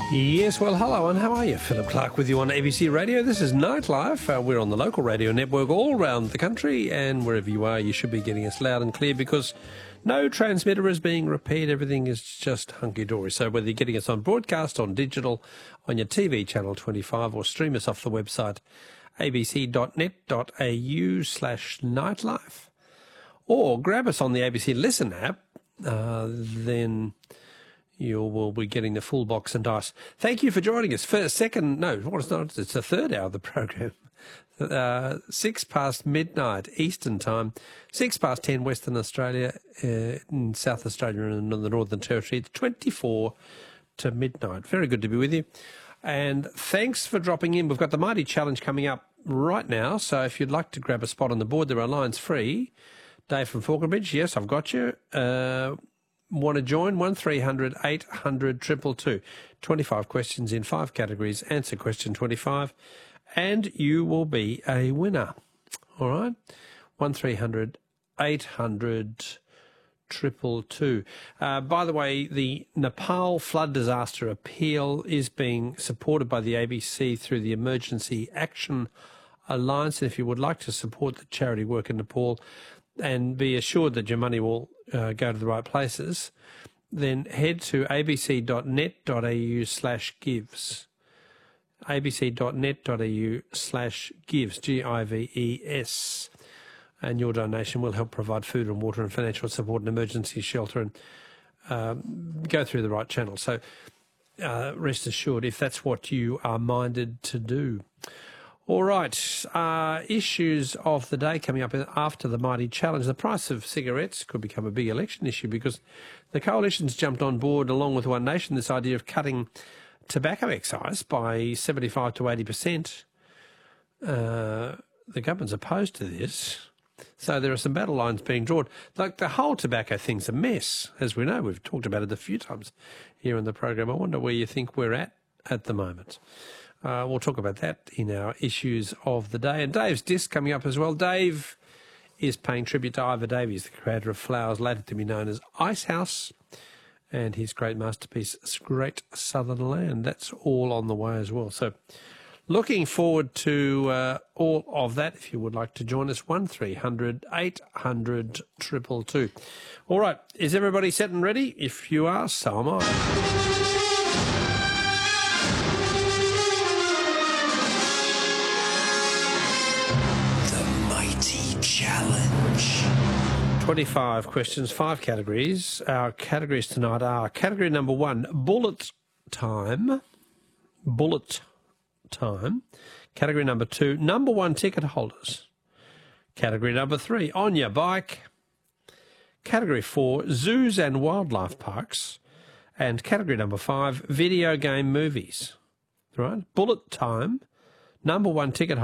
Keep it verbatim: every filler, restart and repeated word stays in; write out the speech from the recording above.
Yes, well, hello, and how are you? Philip Clark with you on A B C Radio. This is Nightlife. Uh, we're on the local radio network all around the country, and wherever you are, you should be getting us loud and clear because no transmitter is being repaired. Everything is just hunky-dory. So whether you're getting us on broadcast, on digital, on your T V channel twenty-five, or stream us off the website abc.net.au slash nightlife, or grab us on the A B C Listen app, uh, then you will be getting the full box and dice. Thank you for joining us. First, second, no, what is not? It's the third hour of the program. Uh, six past midnight Eastern time, six past ten Western Australia, uh, in South Australia and in the Northern Territory. It's twenty-four to midnight. Very good to be with you. And thanks for dropping in. We've got the Mighty Challenge coming up right now. So if you'd like to grab a spot on the board, there are lines free. Dave from Falconbridge, yes, I've got you. Uh, Want to join? one three hundred eight hundred two two two. twenty-five questions in five categories. Answer question twenty-five and you will be a winner. All right? one three hundred eight hundred two two two. Uh, by the way, the Nepal flood disaster appeal is being supported by the A B C through the Emergency Action Alliance. And if you would like to support the charity work in Nepal and be assured that your money will uh, go to the right places, then head to abc.net.au slash gives. abc.net.au slash gives, G I V E S. And your donation will help provide food and water and financial support and emergency shelter and um, go through the right channel. So uh, rest assured, if that's what you are minded to do. All right, uh, issues of the day coming up after the Mighty Challenge. The price of cigarettes could become a big election issue because the coalition's jumped on board along with One Nation, this idea of cutting tobacco excise by seventy-five to eighty percent. Uh, the government's opposed to this, so there are some battle lines being drawn. Like the whole tobacco thing's a mess, as we know. We've talked about it a few times here in the program. I wonder where you think we're at at the moment. Uh, we'll talk about that in our issues of the day. And Dave's disc coming up as well. Dave is paying tribute to Ivor Davies, the creator of Flowers, later to be known as Icehouse, and his great masterpiece, Great Southern Land. That's all on the way as well. So looking forward to uh, all of that. If you would like to join us, one three hundred eight hundred two two two. All right, is everybody set and ready? If you are, so am I. Challenge. twenty-five questions, five categories. Our categories tonight are category number one, bullet time. Bullet time. Category number two, number one ticket holders. Category number three, on your bike. Category four, zoos and wildlife parks. And category number five, video game movies. Right? Bullet time, number one ticket holders.